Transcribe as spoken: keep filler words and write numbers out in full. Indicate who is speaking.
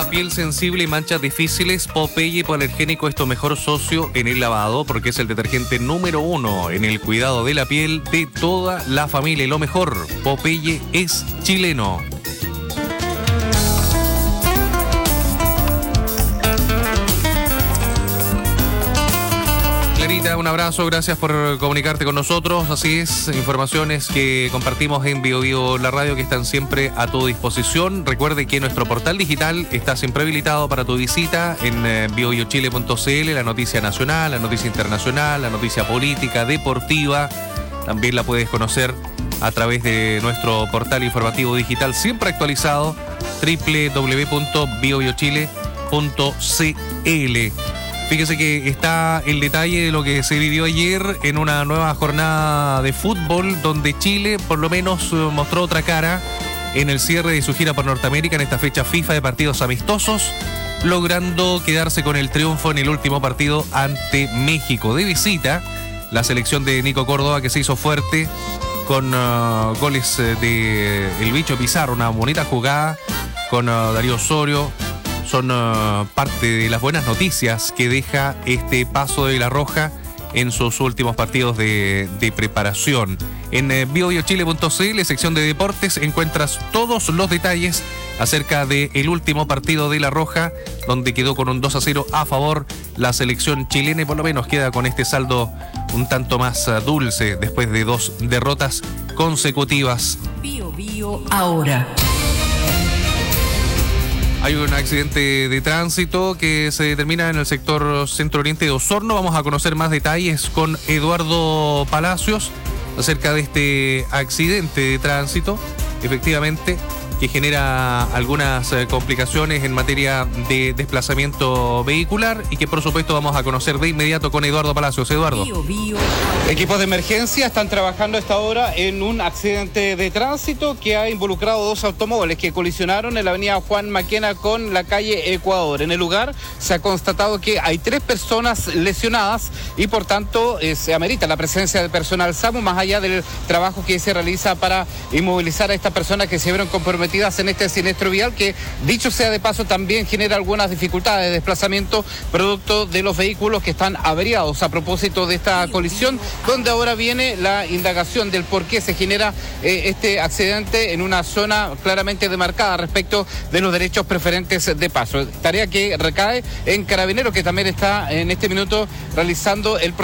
Speaker 1: piel sensible y manchas difíciles, Popeye hipoalergénico es tu mejor socio en el lavado porque es el detergente número uno en el cuidado de la piel de toda la familia. Y lo mejor, Popeye es chileno. Un abrazo, gracias por comunicarte con nosotros. Así es, informaciones que compartimos en Bio Bio La Radio que están siempre a tu disposición. Recuerde que nuestro portal digital está siempre habilitado para tu visita en eh, bio bio chile punto c l, la noticia nacional, la noticia internacional, la noticia política, deportiva. También la puedes conocer a través de nuestro portal informativo digital siempre actualizado, doble u doble u doble u punto bio bio chile punto c l. Fíjese que está el detalle de lo que se vivió ayer en una nueva jornada de fútbol donde Chile por lo menos mostró otra cara en el cierre de su gira por Norteamérica en esta fecha FIFA de partidos amistosos, logrando quedarse con el triunfo en el último partido ante México. De visita, la selección de Nico Córdoba que se hizo fuerte con uh, goles de el Bicho Pizarro, una bonita jugada con uh, Darío Osorio. Son uh, parte de las buenas noticias que deja este paso de la Roja en sus últimos partidos de, de preparación. En eh, bio bio chile punto c l, sección de deportes, encuentras todos los detalles acerca del último partido de la Roja, donde quedó con un dos a cero a favor la selección chilena y por lo menos queda con este saldo un tanto más uh, dulce después de dos derrotas consecutivas.
Speaker 2: Bio Bio ahora.
Speaker 1: Hay un accidente de tránsito que se determina en el sector centro-oriente de Osorno. Vamos a conocer más detalles con Eduardo Palacios acerca de este accidente de tránsito, efectivamente, que genera algunas eh, complicaciones en materia de desplazamiento vehicular y que por supuesto vamos a conocer de inmediato con Eduardo Palacios. Eduardo.
Speaker 2: Bio Bio.
Speaker 3: Equipos de emergencia están trabajando a esta hora en un accidente de tránsito que ha involucrado dos automóviles que colisionaron en la avenida Juan Maquena con la calle Ecuador. En el lugar se ha constatado que hay tres personas lesionadas y por tanto eh, se amerita la presencia de personal SAMU más allá del trabajo que se realiza para inmovilizar a estas personas que se vieron comprometidas en este siniestro vial que, dicho sea de paso, también genera algunas dificultades de desplazamiento producto de los vehículos que están averiados a propósito de esta colisión, donde ahora viene la indagación del por qué se genera eh, este accidente en una zona claramente demarcada respecto de los derechos preferentes de paso. Tarea que recae en Carabineros, que también está en este minuto realizando el